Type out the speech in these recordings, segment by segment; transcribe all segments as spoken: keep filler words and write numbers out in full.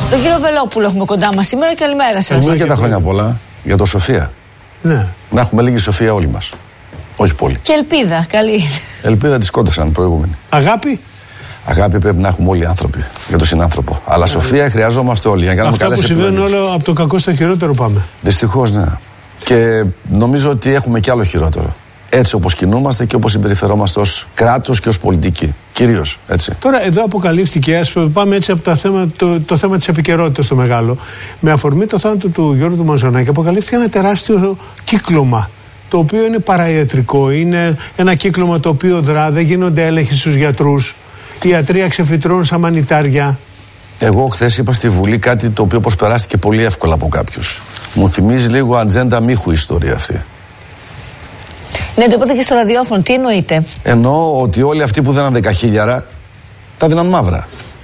Τον κύριο Βελόπουλο έχουμε κοντά μας σήμερα. Καλημέρα σας. Καλημέρα και τα χρόνια πολλά για το Σοφία. Ναι. Να έχουμε λίγη σοφία όλοι μας. Όχι πολύ. Και ελπίδα, καλή. Ελπίδα τη σκότωσαν προηγούμενοι. Αγάπη. Αγάπη πρέπει να έχουμε όλοι οι άνθρωποι για τον συνάνθρωπο. Αλλά σοφία χρειαζόμαστε όλοι. Για να κάνουμε Αυτά που συμβαίνουν όλο από το κακό στο χειρότερο πάμε. Δυστυχώς, ναι. Και νομίζω ότι έχουμε κι άλλο χειρότερο. Έτσι όπως κινούμαστε και όπως συμπεριφερόμαστε ως κράτος και ως πολιτική. Κυρίως έτσι. Τώρα εδώ αποκαλύφθηκε, ας πάμε έτσι από το θέμα, το, το θέμα της επικαιρότητας το μεγάλο. Με αφορμή το θάνατο του Γιώργου του Μαζονάκη αποκαλύφθηκε ένα τεράστιο κύκλωμα. Το οποίο είναι παραϊατρικό, είναι ένα κύκλωμα το οποίο δρά, δεν γίνονται έλεγχοι στους γιατρούς. Οι ιατροί ξεφυτρώνουν σαν μανιτάρια. Εγώ χθες είπα στη Βουλή κάτι το οποίο προσπεράστηκε πολύ εύκολα από κάποιους. Μου θυμίζει λίγο ατζέντα μύχου η ιστορία αυτή. Ναι, το είπατε και στο ραδιόφωνο. Τι εννοείτε? Εννοώ ότι όλοι αυτοί που δίναν δεκαχίλιαρα τα δίναν μαύρα.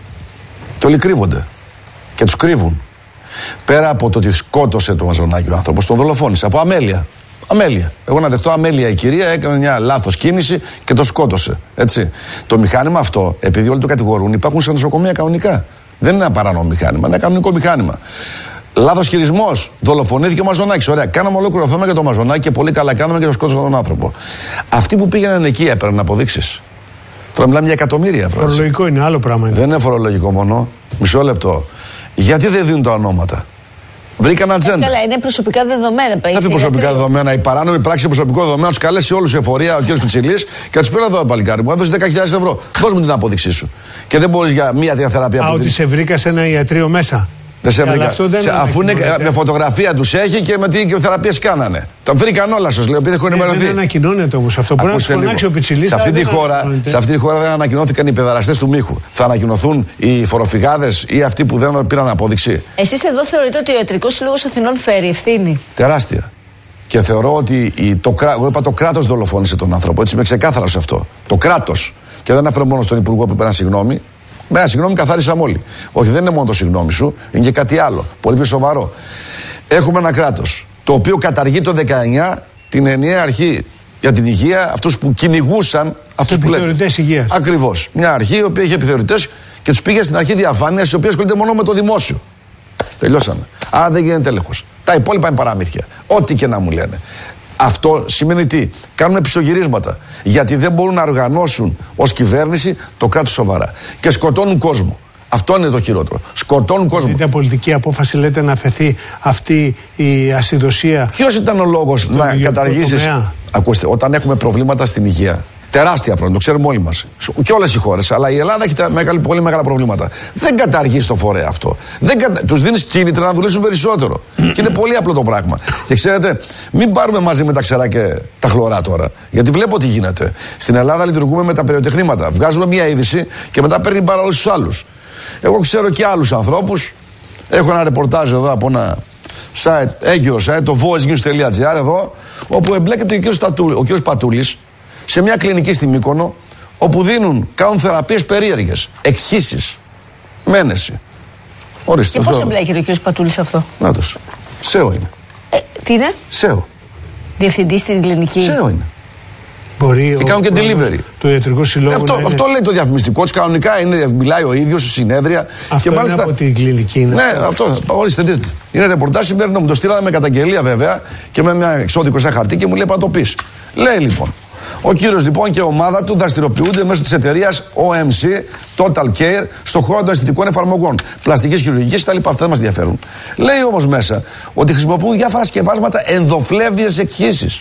Και όλοι κρύβονται. Και τους κρύβουν. Πέρα από το ότι σκότωσε το Μαζονάκη ο άνθρωπος, τον δολοφόνησε από αμέλεια. Αμέλεια. Εγώ να δεχτώ αμέλεια η κυρία έκανε μια λάθος κίνηση και το σκότωσε. Έτσι. Το μηχάνημα αυτό, επειδή όλοι το κατηγορούν, υπάρχουν σε νοσοκομεία κανονικά. Δεν είναι ένα παράνομο μηχάνημα, είναι ένα κανονικό μηχάνημα. Λάθος χειρισμός. Δολοφονήθηκε ο Μαζονάκης. Ωραία. Κάναμε ολόκληρο θέμα για το Μαζονάκη και πολύ καλά κάναμε και το σκότωσαν τον άνθρωπο. Αυτοί που πήγαιναν εκεί έπαιρναν αποδείξεις. Τώρα μιλάμε για εκατομμύρια. Φορολογικό είναι, άλλο πράγμα είναι. Δεν είναι φορολογικό μόνο. Μισό λεπτό. Γιατί δεν δίνουν τα ονόματα? Βρήκαν ατζέντα. Καλά, είναι προσωπικά δεδομένα. Δεν είναι προσωπικά δεδομένα. Η παράνομη πράξη προσωπικό δεδομένο, του καλέσει όλου σε εφορία ο κ. Πιτσιλής και του πει: εδώ, παλικάρι μου, έδωσε δέκα χιλιάδες ευρώ. Δώσ' μου την απόδειξή σου. Και δεν μπορεί για μία διαθεραπεία. Α, ότι σε βρήκα σε ένα ιατρείο μέσα. Δεν σε βρήκα. Σε, αφού είναι με φωτογραφία του έχει και με τι θεραπείες κάνανε. Τα βρήκαν όλα, σας λέω, επειδή έχουν ενημερωθεί. Δεν ανακοινώνεται όμως αυτό. Μπορεί να σου φωνάξει ο Πιτσιλής. Σε αυτή, τη χώρα, σε αυτή τη χώρα δεν ανακοινώθηκαν οι παιδαραστές του μύχου. Θα ανακοινωθούν οι φοροφυγάδες ή αυτοί που δεν πήραν απόδειξη. Εσείς εδώ θεωρείτε ότι ο Ιατρικός Σύλλογος Αθηνών φέρει ευθύνη? Τεράστια. Και θεωρώ ότι η, το, εγώ είπα, το κράτος δολοφόνησε τον άνθρωπο. Έτσι είμαι ξεκάθαρο σε αυτό. Το κράτος. Και δεν αναφέρω μόνο στον Υπουργό που είπε ένα συγγνώμη. Με ένα συγγνώμη καθάρισαμε όλοι. Όχι, δεν είναι μόνο το συγγνώμη σου, είναι και κάτι άλλο. Πολύ πιο σοβαρό. Έχουμε ένα κράτος το οποίο καταργεί το δεκαεννιά την ενιαία αρχή για την υγεία, αυτούς που κυνηγούσαν αυτούς που λένε. Επιθεωρητές υγείας. Ακριβώς. Μια αρχή η οποία είχε επιθεωρητές και τους πήγε στην αρχή διαφάνειας, η οποία ασχολείται μόνο με το δημόσιο. Τελειώσαμε. Άρα δεν γίνεται έλεγχος. Τα υπόλοιπα είναι παραμύθια. Ό,τι και να μου λένε. Αυτό σημαίνει τι? Κάνουν πισωγυρίσματα. Γιατί δεν μπορούν να οργανώσουν ως κυβέρνηση το κράτος σοβαρά. Και σκοτώνουν κόσμο. Αυτό είναι το χειρότερο. Σκοτώνουν κόσμο. Είναι πολιτική απόφαση, λέτε, να αφαιθεί αυτή η ασυδοσία. Ποιος ήταν ο λόγος να καταργήσεις? Ακούστε, όταν έχουμε προβλήματα στην υγεία. Τεράστια πρόβλημα, το ξέρουμε όλοι μας. Και όλες οι χώρες. Αλλά η Ελλάδα έχει τα μεγάλη, πολύ μεγάλα προβλήματα. Δεν καταργείς το φορέα αυτό. Δεν κατα... Τους δίνεις κίνητρα να δουλέψουν περισσότερο. Και είναι πολύ απλό το πράγμα. Και ξέρετε, μην πάρουμε μαζί με τα ξερά και τα χλωρά τώρα. Γιατί βλέπω τι γίνεται. Στην Ελλάδα λειτουργούμε με τα περιοτεχνήματα. Βγάζουμε μια είδηση και μετά παίρνει πάρα όλους τους άλλους. Εγώ ξέρω και άλλους ανθρώπους. Έχω ένα ρεπορτάζ εδώ από ένα site, έγκυρο site, το voice news τελεία gr εδώ, όπου εμπλέκεται ο κ. Πατούλης σε μια κλινική στη Μύκονο, όπου δίνουν, κάνουν θεραπείες περίεργες, εκχύσεις, μένεση. Ορίστε. Και πώς εμπλέκεται ο κ. Πατούλης σε αυτό? Νάτος. ΣΕΟ είναι. Ε, τι είναι? ΣΕΟ. Διευθυντής στην κλινική. ΣΕΟ είναι. Μπορεί. Και κάνουν και delivery. Το ιατρικό συλλόγο. Αυτό, είναι... αυτό λέει το διαφημιστικό του. Κανονικά είναι, μιλάει ο ίδιος σε συνέδρια. Αυτό και μάλιστα, είναι από την κλινική. Είναι ναι, αυτό. Ορίστε, δείτε. Είναι ρεπορτάζ σημερινό. Μου το στείλανε με καταγγελία βέβαια και με ένα εξώδικο σαν χαρτί και μου λέει να το πεις. Λέει λοιπόν. Ο κύριος λοιπόν και η ομάδα του δραστηριοποιούνται μέσω της εταιρείας ο εμ σι Total Care στον χώρο των αισθητικών εφαρμογών, πλαστικής χειρουργικής κτλ. Αυτά δεν μας ενδιαφέρουν. Λέει όμως μέσα ότι χρησιμοποιούν διάφορα σκευάσματα ενδοφλέβιες εκχύσεις.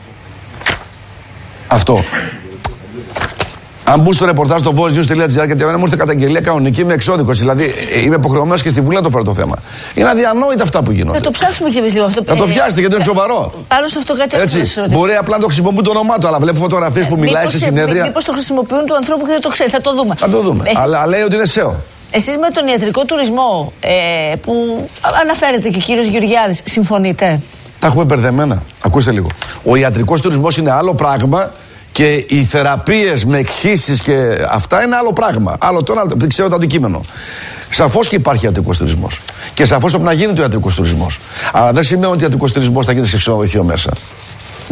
Αυτό. Αν μπουν στο ρεπορτάζ στο voice news τελεία gr, γιατί εμένα μου ήρθε καταγγελία κανονική με εξώδικος. Δηλαδή είμαι υποχρεωμένος και στη Βουλή να το φέρω το θέμα. Είναι αδιανόητα αυτά που γίνονται. Να το ψάξουμε κι εμείς λίγο αυτό. Να το πιάσετε γιατί είναι σοβαρό. Πάνω σε αυτό κάτι έτσι. Μπορεί απλά να το χρησιμοποιούν το όνομά του, αλλά βλέπω φωτογραφίες που μιλάει σε συνέδρια. Μήπως το χρησιμοποιούν του ανθρώπου και δεν το ξέρει. Θα το δούμε. Θα το δούμε. Έχει... Αλλά λέει ότι είναι ΣΕΟ. Εσείς με τον ιατρικό τουρισμό ε, που αναφέρεται και ο κύριος Γεωργιάδης, συμφωνείτε? Τα έχουμε μπερδεμένα. Ακούστε λίγο. Ο ιατρικός τουρισμός είναι άλλο πράγμα. Και οι θεραπείες με εκχύσεις και αυτά είναι άλλο πράγμα. Άλλο το άλλο, δεν ξέρω το αντικείμενο. Σαφώς και υπάρχει ιατρικός τουρισμός. Και σαφώς πρέπει να γίνει το ιατρικός τουρισμός. Αλλά δεν σημαίνει ότι ο ιατρικός τουρισμός θα γίνει σε ξενοδοχείο μέσα.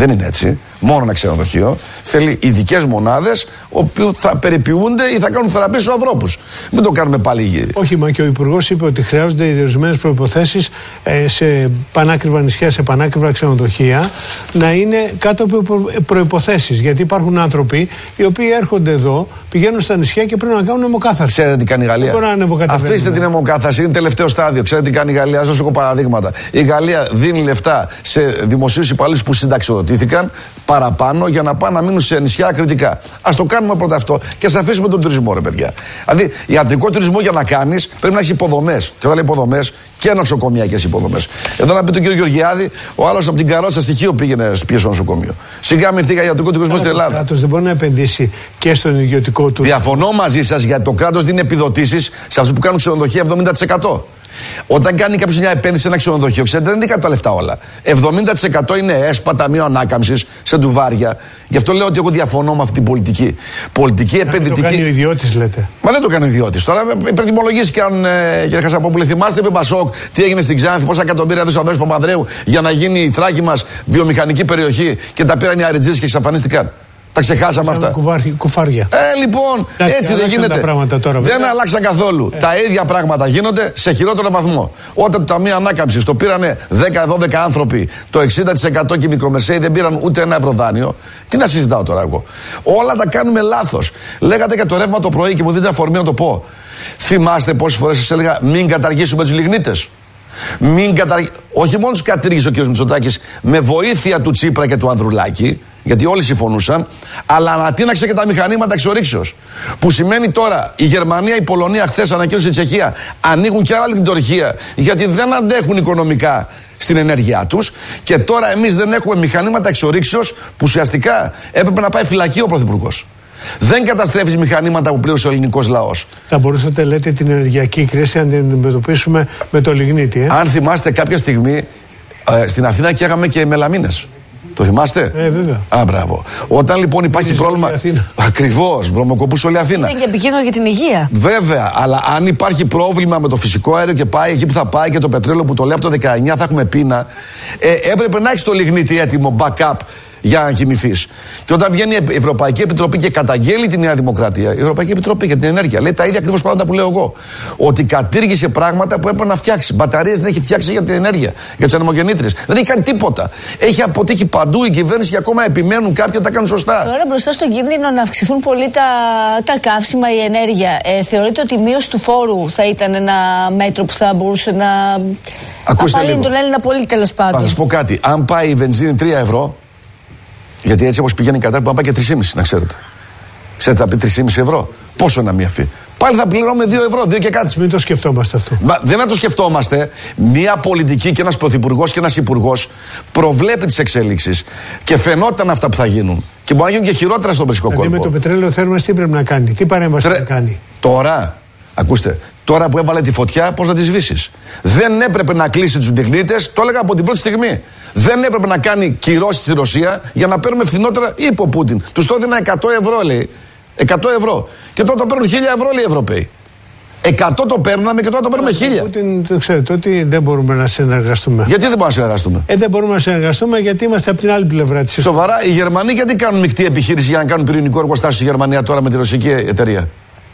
Δεν είναι έτσι. Μόνο ένα ξενοδοχείο. Θέλει ειδικές μονάδες, όπου θα περιποιούνται ή θα κάνουν θεραπεία στους ανθρώπους. Μην το κάνουμε πάλι. Όχι, μα και ο Υπουργός είπε ότι χρειάζονται ιδιορισμένες προϋποθέσεις ε, σε πανάκριβα νησιά, σε πανάκριβα ξενοδοχεία, να είναι κάτω από προϋποθέσεις. Γιατί υπάρχουν άνθρωποι οι οποίοι έρχονται εδώ, πηγαίνουν στα νησιά και πρέπει να κάνουν αιμοκάθαρση. Ξέρετε τι κάνει η Γαλλία? Αφήστε την αιμοκάθαρση, είναι τελευταίο στάδιο. Ξέρετε τι κάνει η Γαλλία? Ας δώσω παραδείγματα. Η Γαλλία δίνει λεφτά σε δημοσίους υπαλλήλους που συνταξιοδοτήθηκαν παραπάνω για να πάνε να μείνουν σε νησιά ακριτικά. Ας το κάνουμε πρώτα αυτό και ας αφήσουμε τον τουρισμό, ρε παιδιά. Δηλαδή, ιατρικό τουρισμό για να κάνεις πρέπει να έχει υποδομές. Και όταν λέει υποδομές, και νοσοκομιακές υποδομές. Εδώ να πει τον κύριο Γεωργιάδη, ο άλλος από την Καρότσα στοιχείο πήγαινε πήγε στο νοσοκομείο. Σιγά μην θήκα ιατρικό τουρισμό στην Ελλάδα. Το κράτος δεν μπορεί να επενδύσει και στον ιδιωτικό του. Διαφωνώ μαζί σας, γιατί το κράτος δίνει επιδοτήσεις σε αυτούς που κάνουν ξενοδοχεία εβδομήντα τοις εκατό. Όταν κάνει κάποιος μια επένδυση σε ένα ξενοδοχείο, ξέρετε, δεν είναι τα λεφτά όλα. εβδομήντα τοις εκατό είναι ΕΣΠΑ, Ταμείο Ανάκαμψης, σε ντουβάρια. Γι' αυτό λέω ότι εγώ διαφωνώ με αυτή την πολιτική. Πολιτική επενδυτική. Το κάνει ο ιδιώτης, λέτε. Μα δεν το κάνει ο ιδιώτης. Τώρα υπερτιμολογίες κάνουν, ε, κύριε Χασαπόπουλε. Θυμάστε, είπε Πασόκ, τι έγινε στην Ξάνθη, πόσα εκατομμύρια έδωσε ο Ανδρέας Παπανδρέου για να γίνει η Θράκη μας βιομηχανική περιοχή και τα πήραν οι αριτζίδες και εξαφανίστηκαν. Τα ξεχάσαμε αυτά. Κουβάρι, κουφάρια. Ε, λοιπόν, Άχι, έτσι δεν γίνεται. Τα τώρα, δεν αλλάξαν καθόλου. Ε. Τα ίδια πράγματα γίνονται σε χειρότερο βαθμό. Όταν το Ταμείο Ανάκαμψης το πήρανε δέκα δώδεκα άνθρωποι, το εξήντα τοις εκατό και οι μικρομεσαίοι δεν πήραν ούτε ένα ευρώ δάνειο. Τι να συζητάω τώρα εγώ? Όλα τα κάνουμε λάθος. Λέγατε για το ρεύμα το πρωί και μου δίνετε αφορμή να το πω. Θυμάστε πόσες φορές σας έλεγα μην καταργήσουμε τους λιγνίτες? Μην καταργ... Όχι μόνο τους κατήργησε ο κ. Μητσοτάκης με βοήθεια του Τσίπρα και του Ανδρουλάκη, γιατί όλοι συμφωνούσαν, αλλά ανατείναξε και τα μηχανήματα εξορίξεως. Που σημαίνει τώρα η Γερμανία, η Πολωνία, χθες ανακοίνωσε η Τσεχία, ανοίγουν και άλλα λειτουργία, γιατί δεν αντέχουν οικονομικά στην ενέργειά τους. Και τώρα εμείς δεν έχουμε μηχανήματα εξορίξεως που ουσιαστικά έπρεπε να πάει φυλακή ο Πρωθυπουργός. Δεν καταστρέφεις μηχανήματα που πλήρωσε ο ελληνικός λαός. Θα μπορούσατε, λέτε, την ενεργειακή κρίση να την αντιμετωπίσουμε με το λιγνίτη. Ε? Αν θυμάστε, κάποια στιγμή ε, στην Αθήνα καίγαμε και μελαμίνες. Το θυμάστε? Ε, βέβαια. Α, μπράβο. Όταν λοιπόν υπάρχει πρόβλημα. Ακριβώς, βρωμοκοπούς όλη η Αθήνα. Είναι και επικίνδυνο για την υγεία. Βέβαια, αλλά αν υπάρχει πρόβλημα με το φυσικό αέριο και πάει εκεί που θα πάει και το πετρέλαιο που το λέει από το δεκαεννιά θα έχουμε πείνα, ε, έπρεπε να έχεις το λιγνίτη έτοιμο, backup, για να κοιμηθείς. Και όταν βγαίνει η Ευρωπαϊκή Επιτροπή και καταγγέλει τη Νέα Δημοκρατία, η Ευρωπαϊκή Επιτροπή για την ενέργεια λέει τα ίδια ακριβώς πράγματα που λέω εγώ. Ότι κατήργησε πράγματα που έπρεπε να φτιάξει. Μπαταρίες δεν έχει φτιάξει για την ενέργεια, για τις ανεμογεννήτριες. Δεν έχει κάνει τίποτα. Έχει αποτύχει παντού η κυβέρνηση και ακόμα επιμένουν κάποιοι ότι τα κάνουν σωστά. Τώρα μπροστά στον κίνδυνο να αυξηθούν πολύ τα, τα καύσιμα, η ενέργεια, ε, θεωρείτε ότι η μείωση του φόρου θα ήταν ένα μέτρο που θα μπορούσε να. Απαλύνει τον Έλληνα πολύ, τέλος πάντων. Θα σας πω κάτι. Αν πάει η βενζίνη τρία ευρώ. Γιατί έτσι όπως πηγαίνει η κατάρτιση, να πάει και τρία κόμμα πέντε, να ξέρετε. Ξέρετε, θα πει τρία κόμμα πέντε ευρώ. Πόσο να μειωθεί? Πάλι θα πληρώνουμε δύο ευρώ, δύο και κάτι. Μην το σκεφτόμαστε αυτό. Μα, δεν να το σκεφτόμαστε. Μία πολιτική και ένας πρωθυπουργός και ένας υπουργός προβλέπει τις εξέλιξεις. Και φαινόταν αυτά που θα γίνουν. Και μπορεί να γίνουν και χειρότερα στον περσικό δηλαδή κόλπο. Με το πετρέλαιο θέρμανσης τι πρέπει να κάνει, τι παρέμβαση Τρε... να κάνει. Τώρα, ακούστε, τώρα που έβαλε τη φωτιά, πώς να τη σβήσεις? Δεν έπρεπε να κλείσει τους λιγνίτες, το έλεγα από την πρώτη στιγμή. Δεν έπρεπε να κάνει κυρώσεις στη Ρωσία για να παίρνουμε φθηνότερα, είπε ο Πούτιν. Τους το έδινα εκατό ευρώ, λέει. εκατό ευρώ. Και τώρα το παίρνουν χίλια ευρώ, λέει οι Ευρωπαίοι. εκατό το παίρναμε και τώρα το παίρνουμε χίλια. Πούτιν, το ξέρετε ότι δεν μπορούμε να συνεργαστούμε. Γιατί δεν μπορούμε να συνεργαστούμε? Ε, δεν μπορούμε να συνεργαστούμε γιατί είμαστε από την άλλη πλευρά της. Σοβαρά, οι Γερμανοί γιατί κάνουν μεικτή επιχείρηση για να κάνουν πυρηνικό εργοστάσιο στη Γερμανία τώρα με τη ρωσική εταιρεία?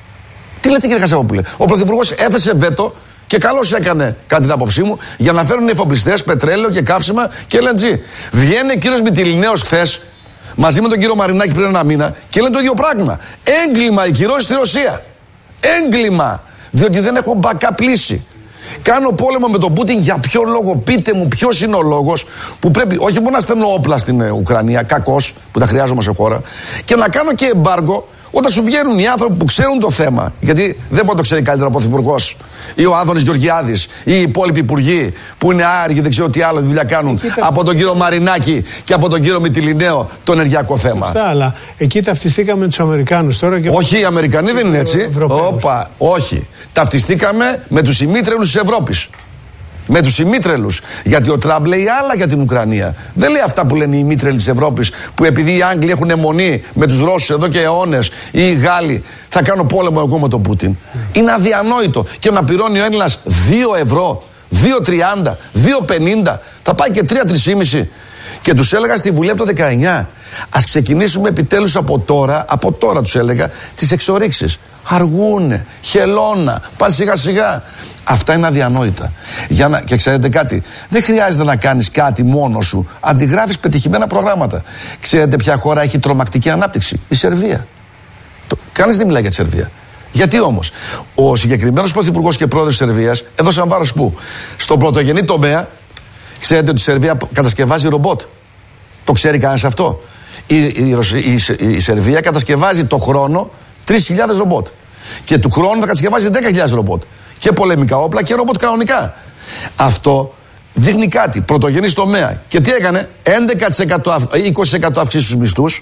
Τι λέτε, κύριε Χασαπόπουλε? Ο Πρωθυπουργός έθεσε βέτο. Και καλώς έκανε, κατά την άποψή μου, για να φέρουν εφοπλιστές, πετρέλαιο και καύσιμα και ελ εν τζι. Βγαίνει ο κύριος Μητυλινέος χθες, μαζί με τον κύριο Μαρινάκη πριν ένα μήνα, και λένε το ίδιο πράγμα. Έγκλημα οι κυρώσεις στη Ρωσία. Έγκλημα. Διότι δεν έχω backup λύση. Κάνω πόλεμο με τον Πούτιν. Για ποιο λόγο? Πείτε μου, ποιος είναι ο λόγος που πρέπει, όχι μόνο να στέλνω όπλα στην Ουκρανία, κακώς, που τα χρειάζομαι σε χώρα, και να κάνω και εμπάργκο. Όταν σου βγαίνουν οι άνθρωποι που ξέρουν το θέμα, γιατί δεν μπορεί να το ξέρει καλύτερα ο Πρωθυπουργός ή ο Άδωνης Γεωργιάδης ή οι υπόλοιποι υπουργοί που είναι άργοι, δεν ξέρω τι άλλο δουλειά κάνουν, τα... από τον κύριο Μαρινάκη και από τον κύριο Μητυλινέο το ενεργειακό θέμα. Αυτά, αλλά εκεί ταυτιστήκαμε με τους Αμερικάνους τώρα και... Όχι, οι Αμερικανοί δεν είναι έτσι. Όπα, όχι. Ταυτιστήκαμε με τους ημίτρελους της Ευρώπης. Με τους ημίτρελους. Γιατί ο Τραμπ λέει άλλα για την Ουκρανία. Δεν λέει αυτά που λένε οι ημίτρελοι της Ευρώπης, που επειδή οι Άγγλοι έχουν αιμονή με τους Ρώσους εδώ και αιώνες, ή οι Γάλλοι, θα κάνω πόλεμο εγώ με τον Πούτιν. Mm. Είναι αδιανόητο. Και να πληρώνει ο Έλληνας δύο ευρώ, δύο τριάντα, δύο πενήντα, θα πάει και τρία τρία κόμμα πέντε. Και τους έλεγα στη Βουλή από το δεκαεννιά, ας ξεκινήσουμε επιτέλους από τώρα, από τώρα τους έλεγα, τις εξορίξεις. Αργούνε, χελώνα, πάνε σιγά σιγά. Αυτά είναι αδιανόητα. Για να, και ξέρετε κάτι, δεν χρειάζεται να κάνεις κάτι μόνος σου. Αντιγράφεις πετυχημένα προγράμματα. Ξέρετε ποια χώρα έχει τρομακτική ανάπτυξη? Η Σερβία. Το, κανείς δεν μιλάει για τη Σερβία. Γιατί όμως? Ο συγκεκριμένος πρωθυπουργός και πρόεδρος της Σερβίας έδωσε βάρος πού? Στον πρωτογενή τομέα. Ξέρετε ότι η Σερβία κατασκευάζει ρομπότ? Το ξέρει κανένας αυτό? Η, η, η, η, η Σερβία κατασκευάζει το χρόνο τρεις χιλιάδες ρομπότ. Και του χρόνου θα κατασκευάζει δέκα χιλιάδες ρομπότ. Και πολεμικά όπλα και ρομπότ κανονικά. Αυτό δείχνει κάτι. Πρωτογενής τομέα. Και τι έκανε? έντεκα τοις εκατό, είκοσι τοις εκατό αυξήσεις στους μισθούς.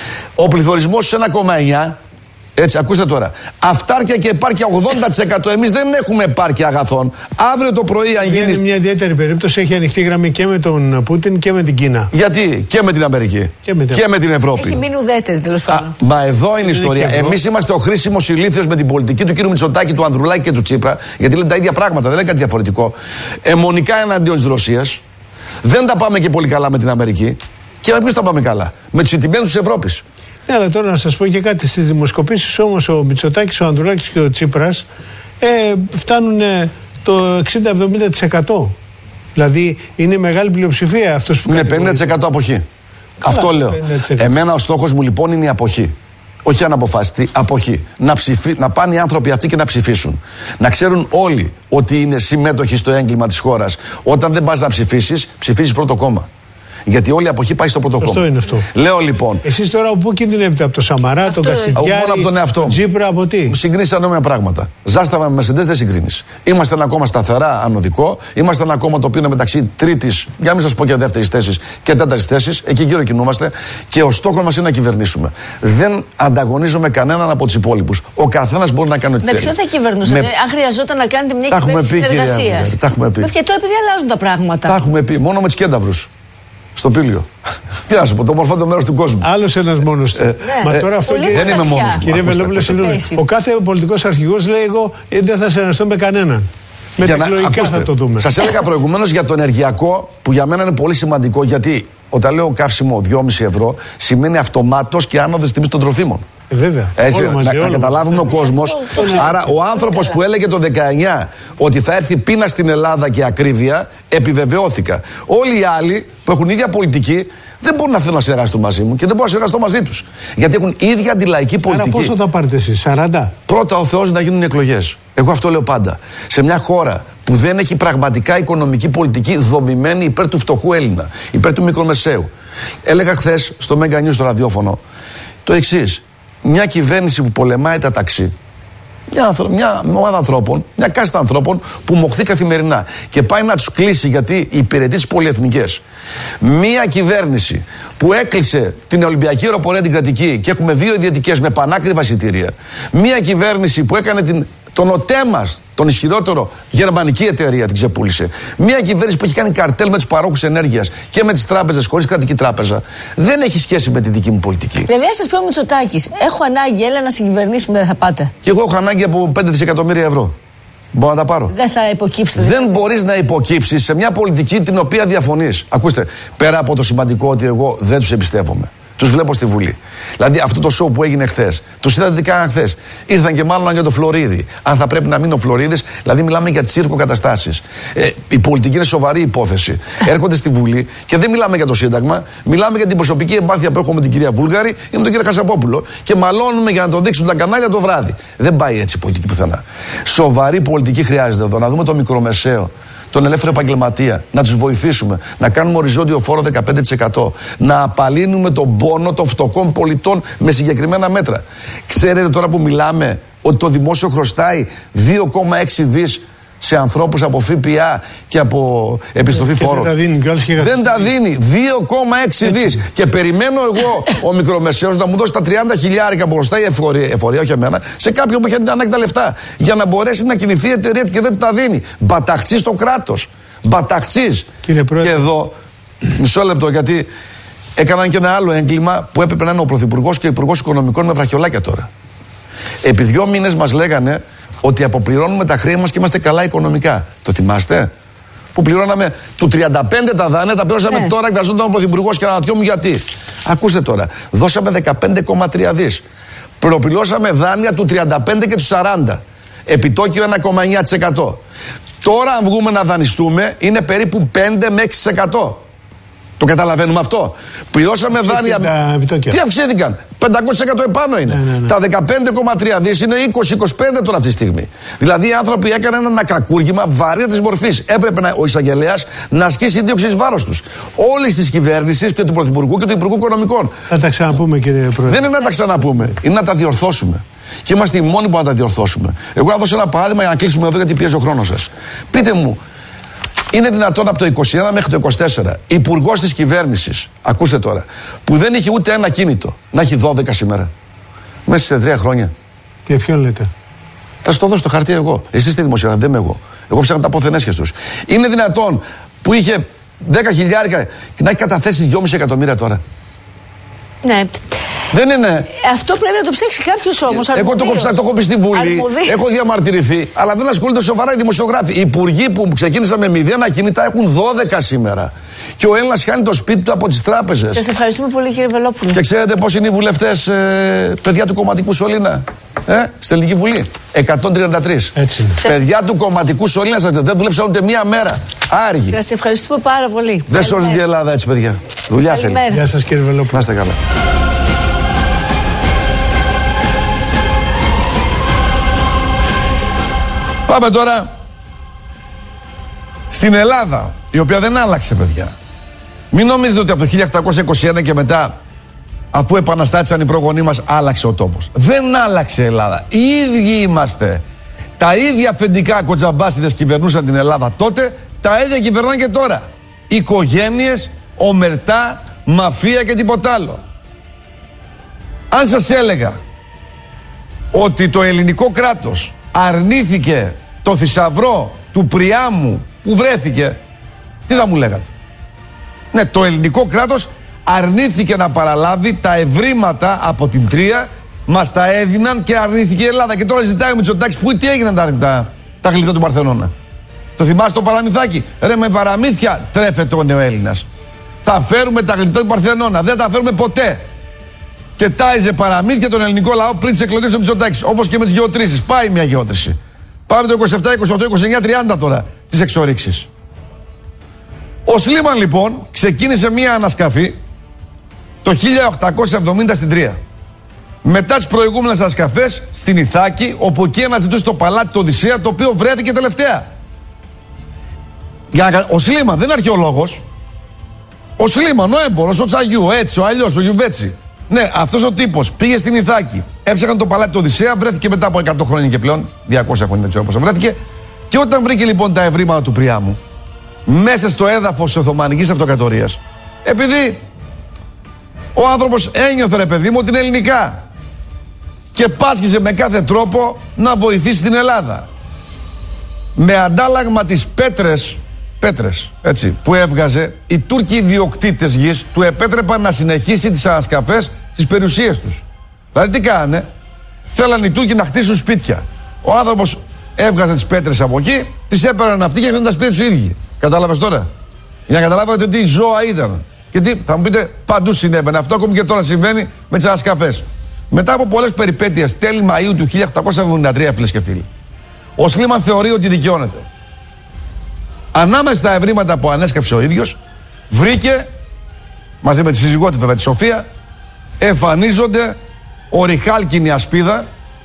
Ο πληθωρισμός στους ένα κόμμα εννιά τοις εκατό. Έτσι, ακούστε τώρα. Αυτάρκεια και επάρκεια ογδόντα τοις εκατό. Εμείς δεν έχουμε επάρκεια αγαθών. Αύριο το πρωί, αν γίνει. Είναι μια ιδιαίτερη περίπτωση. Έχει ανοιχτή γραμμή και με τον Πούτιν και με την Κίνα. Γιατί? Και με την Αμερική. Και με, και με την Ευρώπη. Έχει μείνει ουδέτερη, τέλος πάντων. Μα εδώ είναι η ιστορία. Εμείς είμαστε ο χρήσιμος ηλίθιος με την πολιτική του κ. Μητσοτάκη, του Ανδρουλάκη και του Τσίπρα. Γιατί λένε τα ίδια πράγματα, δεν λένε κάτι διαφορετικό. Αιμονικά εναντίον της Ρωσίας. Δεν τα πάμε και πολύ καλά με την Αμερική. Και εμείς τα πάμε καλά. Με τους ηττημένους της Ευρώπης. Ναι, αλλά τώρα να σας πω και κάτι. Στις δημοσκοπήσεις όμως ο Μητσοτάκης, ο Ανδρουλάκης και ο Τσίπρας ε, φτάνουν το εξήντα με εβδομήντα τοις εκατό. Δηλαδή είναι μεγάλη πλειοψηφία αυτός που. Είναι πενήντα τοις εκατό αποχή. Καλά, αυτό λέω. πενήντα τοις εκατό. Εμένα ο στόχος μου λοιπόν είναι η αποχή. Όχι αναποφάσιστη, αποχή. Να, ψηφί, να πάνε οι άνθρωποι αυτοί και να ψηφίσουν. Να ξέρουν όλοι ότι είναι συμμέτοχοι στο έγκλημα της χώρας. Όταν δεν πας να ψηφίσεις, ψηφίζεις πρώτο κόμμα. Γιατί όλη η αποχή πάει στο πρώτο κόμμα. Αυτό είναι αυτό. Λέω λοιπόν. Εσείς τώρα πού κινδυνεύετε? Από το Σαμαρά, αυτό τον Κασιδιάρη, από τον εαυτό μου. Τζίπρα, από τι? Συγκρίνεις ανώμια πράγματα. Ζάσταμα με Μερσεντές δεν συγκρίνεις. Είμαστε ένα κόμμα σταθερά ανωδικό. Είμαστε ένα κόμμα το οποίο είναι μεταξύ τρίτης, για να μην σας πω και δεύτερης θέσης και τέταρτης θέσης. Εκεί γύρω κινούμαστε. Και ο στόχος μας είναι να κυβερνήσουμε. Δεν ανταγωνίζουμε κανέναν από τους υπόλοιπους. Ο καθένας μπορεί να κάνει ό,τι θέλει. Με ποιον θα κυβερνούσατε? Με... Αν χρειαζόταν να κάνετε μια κυβέρνηση συνεργασίας. Τα έχουμε πει. Και τώρα επειδή αλλάζουν τα πράγματα. Τα έχουμε πει. Μόνο με τους κένταυρους. Στο Πήλιο. Τι να σου πω, το μορφότερο μέρος του κόσμου. Άλλος ένας μόνος του. Ε, Μα ε, τώρα αυτό και... Δεν είμαι μόνος. Κύριε Βελόπουλε, ο κάθε πολιτικός αρχηγός λέει: εγώ δεν θα συνεργαστώ με κανέναν. Με τα εκλογικά θα το δούμε. Σας έλεγα προηγουμένως για το ενεργειακό, που για μένα είναι πολύ σημαντικό, γιατί όταν λέω καύσιμο δυόμισι ευρώ σημαίνει αυτομάτως και άνοδος τιμής των τροφίμων. Ε, βέβαια. Έτσι, όλο μαζί, να, όλο να καταλάβουμε ο κόσμος. Άρα ο άνθρωπος που έλεγε το δεκαεννιά ότι θα έρθει πείνα στην Ελλάδα και ακρίβεια, επιβεβαιώθηκα. Όλοι οι άλλοι που έχουν ίδια πολιτική δεν μπορούν να θέλουν να συνεργαστούν μαζί μου και δεν μπορούν να συνεργαστούν μαζί τους. Γιατί έχουν ίδια αντιλαϊκή πολιτική. Άρα πόσο θα πάρετε εσείς, σαράντα? Πρώτα ο Θεός να γίνουν εκλογές. Εγώ αυτό λέω πάντα. Σε μια χώρα που δεν έχει πραγματικά οικονομική πολιτική δομημένη υπέρ του φτωχού Έλληνα, υπέρ του μικρομεσαίου. Έλεγα χθες στο Mega News στο ραδιόφωνο το εξής. Μια κυβέρνηση που πολεμάει τα ταξί, μια, μια ομάδα ανθρώπων, μια κάστα ανθρώπων που μοχθεί καθημερινά και πάει να τους κλείσει γιατί υπηρετεί τις πολυεθνικές. Μια κυβέρνηση που έκλεισε την Ολυμπιακή Αεροπορία την κρατική και έχουμε δύο ιδιωτικές με πανάκριβα εισιτήρια. Μια κυβέρνηση που έκανε την, τον ΟΤΕ μας, τον ισχυρότερο γερμανική εταιρεία, την ξεπούλησε. Μια κυβέρνηση που έχει κάνει καρτέλ με τους παρόχους ενέργειας και με τις τράπεζες χωρίς κρατική τράπεζα. Δεν έχει σχέση με τη δική μου πολιτική. Δηλαδή, σας πει ο Μητσοτάκης, έχω ανάγκη, έλα να συγκυβερνήσουμε, δεν θα πάτε? Και εγώ έχω ανάγκη από πέντε δισεκατομμύρια ευρώ. Μπορώ να τα πάρω. Δεν θα υποκύψετε. Δεν μπορείς να υποκύψεις σε μια πολιτική την οποία διαφωνείς. Ακούστε, πέρα από το σημαντικό ότι εγώ δεν τους εμπιστεύομαι. Τους βλέπω στη Βουλή. Δηλαδή αυτό το σοου που έγινε χθες. Τους είδατε τι κάναν χθες. Ήρθαν και μάλλον για το Φλωρίδη. Αν θα πρέπει να μείνει ο Φλωρίδης, δηλαδή μιλάμε για τσίρκο καταστάσεις. Ε, η πολιτική είναι σοβαρή υπόθεση. Έρχονται στη Βουλή και δεν μιλάμε για το Σύνταγμα. Μιλάμε για την προσωπική εμπάθεια που έχω με την κυρία Βούλγαρη ή με τον κύριο Χασαπόπουλο. Και μαλώνουμε για να το δείξουν τα κανάλια το βράδυ. Δεν πάει έτσι η πολιτική πουθενά. Σοβαρή πολιτική χρειάζεται εδώ. Να δούμε το μικρομεσαίο, τον ελεύθερο επαγγελματία, να τους βοηθήσουμε, να κάνουμε οριζόντιο φόρο δεκαπέντε τοις εκατό, να απαλύνουμε τον πόνο των φτωχών πολιτών με συγκεκριμένα μέτρα. Ξέρετε τώρα που μιλάμε ότι το δημόσιο χρωστάει δύο κόμμα έξι δις σε ανθρώπους από ΦΠΑ και από επιστροφή φόρων. Δεν τα δίνει, και δεν τα δίνει. δύο κόμμα έξι δις. Και περιμένω εγώ ο μικρομεσαίος να μου δώσει τα τριάντα χιλιάρικα που χρωστάει εφορία, εφορία, όχι εμένα, σε κάποιον που έχει ανάγκη τα λεφτά. Για να μπορέσει να κινηθεί η εταιρεία του και δεν τα δίνει. Μπαταχτσί στο κράτος. Μπαταχτσί. Και εδώ, μισό λεπτό, γιατί έκαναν και ένα άλλο έγκλημα που έπρεπε να είναι ο Πρωθυπουργός και ο Υπουργός Οικονομικών με βραχιολάκια τώρα. Επί δύο μήνες μας λέγανε ότι αποπληρώνουμε τα χρήματα μας και είμαστε καλά οικονομικά. Το θυμάστε? που πληρώναμε του τριάντα πέντε τα δάνεια, τα πληρώσαμε ναι. τώρα, εκβιαζόταν ο Πρωθυπουργός και αναρωτιόμουν γιατί. Ακούστε τώρα, δώσαμε δεκαπέντε κόμμα τρία δις. Προπληρώσαμε δάνεια του τριάντα πέντε και του σαράντα. Επιτόκιο ένα κόμμα εννιά τοις εκατό. Τώρα, αν βγούμε να δανειστούμε, είναι περίπου πέντε με έξι τοις εκατό. Το καταλαβαίνουμε αυτό. Πληρώσαμε δάνεια. Τι αυξήθηκαν? πεντακόσια τοις εκατό επάνω είναι. Ναι, ναι, ναι. Τα δεκαπέντε κόμμα τρία δις είναι είκοσι με είκοσι πέντε τώρα αυτή τη στιγμή. Δηλαδή οι άνθρωποι έκαναν ένα κακούργημα βαρύτατης μορφής. Έπρεπε να, ο εισαγγελέας να ασκήσει δίωξη εις βάρος τους. Όλης της κυβέρνησης και του Πρωθυπουργού και του Υπουργού Οικονομικών. Θα τα ξαναπούμε, κύριε Πρόεδρε. Δεν είναι να τα ξαναπούμε. Είναι να τα διορθώσουμε. Και είμαστε οι μόνοι που να τα διορθώσουμε. Εγώ να δώσω ένα παράδειγμα για να κλείσουμε εδώ, γιατί πιέζει ο χρόνος σας. Πείτε μου. Είναι δυνατόν από το είκοσι ένα μέχρι το είκοσι τέσσερα υπουργός της κυβέρνησης, ακούστε τώρα, που δεν είχε ούτε ένα κίνητο, να έχει δώδεκα σήμερα? Μέσα σε τρία χρόνια. Και ποιον λέτε? Θα σου το δώσω το χαρτί εγώ. Εσείς είστε δημοσιογράφοι, δεν είμαι εγώ. Εγώ ψάχνω τα αποθενέσχες τους. Είναι δυνατόν που είχε δέκα χιλιάρικα και να έχει καταθέσει δυόμισι εκατομμύρια τώρα? Ναι. Δεν είναι. Αυτό πρέπει να το ψάξει κάποιος όμως. Εγώ το έχω ψάξει, το έχω πει στη Βουλή. Αρμοδί. Έχω διαμαρτυρηθεί. Αλλά δεν ασχολούνται σοβαρά οι δημοσιογράφοι. Οι υπουργοί που ξεκίνησαν με μηδέν ακίνητα έχουν δώδεκα σήμερα. Και ο Έλληνας χάνει το σπίτι του από τις τράπεζες. Σας ευχαριστούμε πολύ, κύριε Βελόπουλο. Και ξέρετε πώς είναι οι βουλευτές, ε, παιδιά του κομματικού σωλήνα? Ε, στην Ελληνική Βουλή. εκατόν τριάντα τρία. Έτσι. Παιδιά του κομματικού σωλήνα σας, δεν δουλέψαν ούτε μία μέρα. Άργοι. Σας ευχαριστούμε πάρα πολύ. Δεν σώζει η Ελλάδα έτσι, παιδιά. Δουλειά θέλει. Γεια σας, κύριε Βελόπουλο. Να είστε καλά. Πάμε τώρα στην Ελλάδα, η οποία δεν άλλαξε, παιδιά. Μην νομίζετε ότι από το χίλια οκτακόσια είκοσι ένα και μετά, αφού επαναστάτησαν οι προγονείς μας, άλλαξε ο τόπος. Δεν άλλαξε η Ελλάδα. Οι ίδιοι είμαστε. Τα ίδια αφεντικά κοτζαμπάσιδες κυβερνούσαν την Ελλάδα τότε, τα ίδια κυβερνάνε και τώρα. Οικογένειες, ομερτά, μαφία και τίποτα άλλο. Αν σας έλεγα ότι το ελληνικό κράτος αρνήθηκε το θησαυρό του Πριάμου που βρέθηκε, τι θα μου λέγατε? Ναι, το ελληνικό κράτος αρνήθηκε να παραλάβει τα ευρήματα από την Τρία, μας τα έδιναν και αρνήθηκε η Ελλάδα. Και τώρα ζητάει ο Μητσοτάκης, που τι έγιναν τα, τα, τα γλυπτά του Παρθενώνα? Το θυμάστε το παραμυθάκι? Ρε, με παραμύθια τρέφεται ο νεοέλληνας. Θα φέρουμε τα γλυπτά του Παρθενώνα, δεν τα φέρουμε ποτέ. Και τάιζε παραμύθια τον ελληνικό λαό πριν τις εκλογές του Μητσοτάκης. Όπως και με τις γεωτρήσεις. Πάει μια γεώτρηση. Πάμε το είκοσι επτά, είκοσι οκτώ, είκοσι εννιά, τριάντα τώρα τις εξορίξεις. Ο Σλίμαν λοιπόν ξεκίνησε μια ανασκαφή το χίλια οκτακόσια εβδομήντα στην Τρία. Μετά τις προηγούμενες ανασκαφές στην Ιθάκη, όπου εκεί αναζητούσε το παλάτι του Οδυσσέα, το οποίο βρέθηκε τελευταία. Για να... Ο Σλίμαν δεν είναι αρχαιολόγος. Ο Σλίμαν, ο έμπορος, ο Τσαγιού, έτσι, ο αλλιώς, ο Γιουβέτσι. Ναι, αυτός ο τύπος πήγε στην Ιθάκη, έψαχναν το παλάτι του Οδυσσέα, βρέθηκε μετά από εκατό χρόνια και πλέον, διακόσια χρόνια δεν ξέρω πώς βρέθηκε. Και όταν βρήκε λοιπόν τα ευρήματα του Πριάμου, μέσα στο έδαφος της Οθωμανικής Αυτοκρατορίας, επειδή ο άνθρωπος ένιωθε, ρε παιδί μου, ότι είναι ελληνικά και πάσχιζε με κάθε τρόπο να βοηθήσει την Ελλάδα. Με αντάλλαγμα τις πέτρες, πέτρες έτσι, που έβγαζε, οι Τούρκοι ιδιοκτήτες γης του επέτρεπαν να συνεχίσει τις ανασκαφές στις περιουσίες τους. Δηλαδή τι κάνανε? Θέλαν οι Τούρκοι να χτίσουν σπίτια. Ο άνθρωπος έβγαζε τις πέτρες από εκεί, τις έπαιρναν αυτοί και έφτιαξαν τα σπίτια τους οι ίδιοι. Κατάλαβες τώρα? Για να καταλάβετε τι ζώα ήταν. Και τι, θα μου πείτε, παντού συνέβαινε αυτό, ακόμη και τώρα συμβαίνει με τις ανασκαφές. Μετά από πολλές περιπέτειες, τέλη Μαΐου του χίλια οκτακόσια εβδομήντα τρία, φίλες και φίλοι, ο Σλίμαν θεωρεί ότι δικαιώνεται. Ανάμεσα στα ευρήματα που ανέσκαψε ο ίδιος, βρήκε, μαζί με τη σύζυγό του βέβαια, τη Σοφία, εμφανίζονται οριχάλκινη ασπίδα,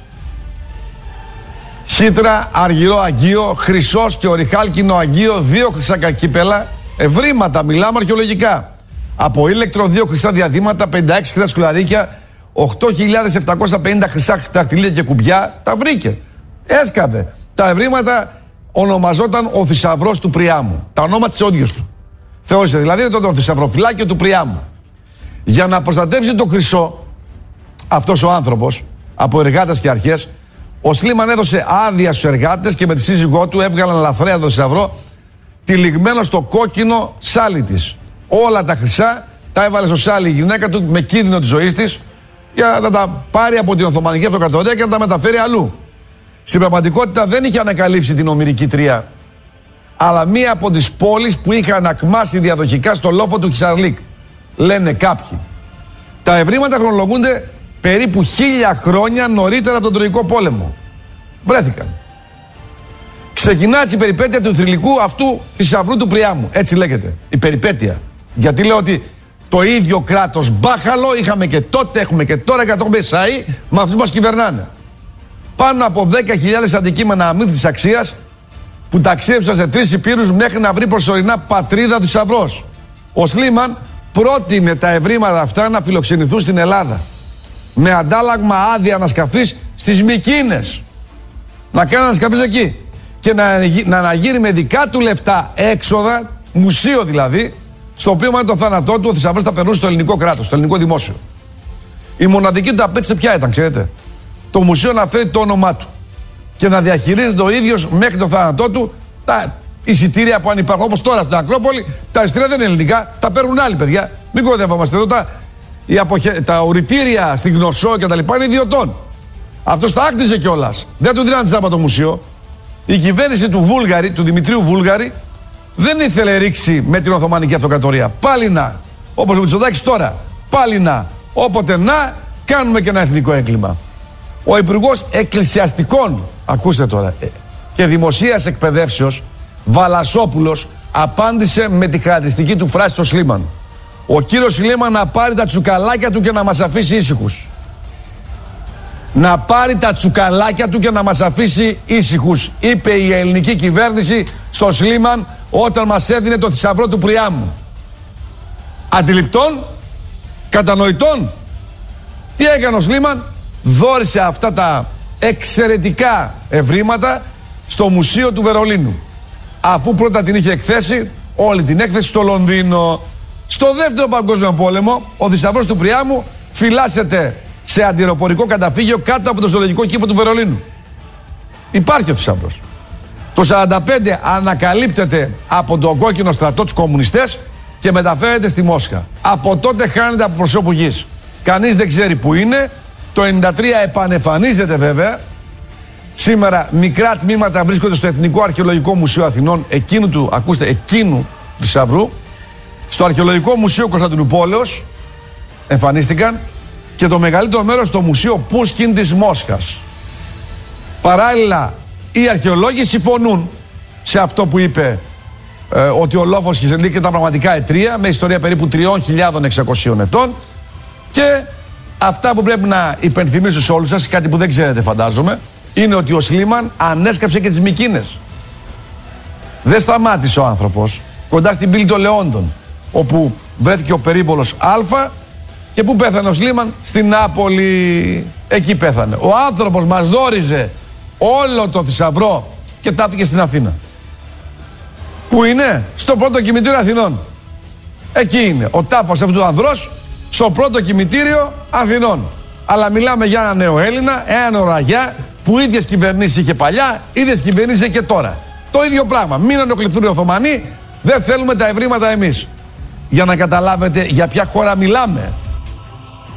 χύτρα, αργυρό αγγείο, χρυσός και οριχάλκινο αγγείο, δύο χρυσά κακύπελα, ευρήματα, μιλάμε αρχαιολογικά. Από ήλεκτρο, δύο χρυσά διαδήματα, πενήντα έξι χρυσά σκουλαρίκια, οκτώ χιλιάδες επτακόσια πενήντα χρυσά δαχτυλίδια και κουμπιά, τα βρήκε. Έσκαβε. Τα ευρήματα ονομαζόταν ο θησαυρός του Πριάμου. Τα ονόματα της όντιος του. Θεώρησε δηλαδή το, το θησαυροφυλάκιο του Πριάμου. Για να προστατεύσει το χρυσό, αυτός ο άνθρωπος, από εργάτες και αρχές, ο Σλίμαν έδωσε άδεια στους εργάτες και με τη σύζυγό του έβγαλαν λαθρέα το θησαυρό, τυλιγμένο στο κόκκινο σάλι της. Όλα τα χρυσά τα έβαλε στο σάλι η γυναίκα του με κίνδυνο της ζωής της για να τα πάρει από την Οθωμανική Αυτοκρατορία και να τα μεταφέρει αλλού. Στην πραγματικότητα δεν είχε ανακαλύψει την Ομηρική Τρία αλλά μία από τις πόλεις που είχαν ακμάσει διαδοχικά στο λόφο του Χισαρλίκ. Λένε κάποιοι. Τα ευρήματα χρονολογούνται περίπου χίλια χρόνια νωρίτερα από τον Τροϊκό Πόλεμο. Βρέθηκαν. Ξεκινά έτσι η περιπέτεια του θρυλικού αυτού θησαυρού του Πριάμου. Έτσι λέγεται. Η περιπέτεια. Γιατί λέω ότι το ίδιο κράτος μπάχαλο είχαμε και τότε, έχουμε και τώρα και το έχουμε σαΐ με αυτούς που μας κυβερνάνε. Πάνω από δέκα χιλιάδες αντικείμενα αμύθιτης αξίας που ταξίδεψαν σε τρεις υπήρους μέχρι να βρει προσωρινά πατρίδα θησαυρός. Ο Σλίμαν πρότεινε τα ευρήματα αυτά να φιλοξενηθούν στην Ελλάδα. Με αντάλλαγμα άδεια ανασκαφής στις Μυκίνες. Να κάνει ανασκαφής εκεί. Και να, να αναγείρει με δικά του λεφτά έξοδα, μουσείο δηλαδή, στο οποίο με το θάνατό του ο θησαυρός θα περνούσε στο ελληνικό κράτος, στο ελληνικό δημόσιο. Η μοναδική του απέτηση ποια ήταν, ξέρετε? Το μουσείο να φέρει το όνομά του και να διαχειρίζεται ο ίδιος μέχρι το θάνατό του τα εισιτήρια που αν υπάρχουν. Όπως τώρα στην Ακρόπολη, τα εισιτήρια δεν είναι ελληνικά, τα παίρνουν άλλοι παιδιά. Μην κοροϊδευόμαστε εδώ. Τα, αποχε... τα οριτήρια στην Γνωσό και τα λοιπά είναι ιδιωτών. Αυτό τα άκτιζε κιόλας. Δεν του δίναν τζάμπα το μουσείο. Η κυβέρνηση του Βούλγαρη, του Δημητρίου Βούλγαρη, δεν ήθελε ρίξει με την Οθωμανική Αυτοκρατορία. Πάλι να, όπως ο Μητσοτάκης τώρα, πάλι να, όποτε να, κάνουμε και ένα εθνικό έγκλημα. Ο Υπουργός Εκκλησιαστικών, ακούστε τώρα, και Δημοσίας Εκπαιδεύσεως, Βαλασόπουλος, απάντησε με τη χαρακτηριστική του φράση στο Σλίμαν. Ο κύριος Σλίμαν να πάρει τα τσουκαλάκια του και να μας αφήσει ήσυχους. Να πάρει τα τσουκαλάκια του και να μας αφήσει ήσυχους, είπε η ελληνική κυβέρνηση στο Σλίμαν όταν μας έδινε το θησαυρό του Πριάμου. Αντιληπτών, κατανοητών. Τι έκανε ο Σλίμαν? Δώρισε αυτά τα εξαιρετικά ευρήματα στο Μουσείο του Βερολίνου, αφού πρώτα την είχε εκθέσει όλη την έκθεση στο Λονδίνο. Στο δεύτερο παγκόσμιο πόλεμο ο θησαυρός του Πριάμου φυλάσσεται σε αντιεροπορικό καταφύγιο κάτω από το ζωολογικό κήπο του Βερολίνου. Υπάρχει ο θησαυρός. Το σαράντα πέντε ανακαλύπτεται από τον κόκκινο στρατό τους κομμουνιστές και μεταφέρεται στη Μόσχα. Από τότε χάνεται από προσώπου γης. Κανείς δεν ξέρει που είναι. Το ενενήντα τρία επανεμφανίζεται βέβαια. Σήμερα μικρά τμήματα βρίσκονται στο Εθνικό Αρχαιολογικό Μουσείο Αθηνών, εκείνου του, ακούστε, εκείνου του θησαυρού. Στο Αρχαιολογικό Μουσείο Κωνσταντινουπόλεως εμφανίστηκαν και το μεγαλύτερο μέρος στο Μουσείο Πούσκιν της Μόσχας. Παράλληλα, οι αρχαιολόγοι συμφωνούν σε αυτό που είπε ε, ότι ο λόφος Χισαρλίκ ήταν πραγματικά ετρία με ιστορία περίπου τρεις χιλιάδες εξακόσιων ετών, και αυτά που πρέπει να υπενθυμίσω σε όλους σας, κάτι που δεν ξέρετε φαντάζομαι, είναι ότι ο Σλίμαν ανέσκαψε και τις Μυκίνες. Δεν σταμάτησε ο άνθρωπος κοντά στην πύλη των Λεόντων, όπου βρέθηκε ο περίβολος Α, και πού πέθανε ο Σλίμαν? Στην Νάπολη. Εκεί πέθανε. Ο άνθρωπος μας δώριζε όλο το θησαυρό και τα έφυγε στην Αθήνα. Πού είναι? Στο πρώτο κημητήριο Αθηνών. Εκεί είναι ο τάφος αυτού του ανδρός, στο πρώτο κημητήριο Αθηνών. Αλλά μιλάμε για ένα νέο Έλληνα, έναν οραγιά που ίδιες κυβερνήσεις είχε παλιά, ίδιες κυβερνήσεις είχε και τώρα. Το ίδιο πράγμα. Μην ενοχληθούν οι Οθωμανοί, δεν θέλουμε τα ευρήματα εμείς. Για να καταλάβετε για ποια χώρα μιλάμε.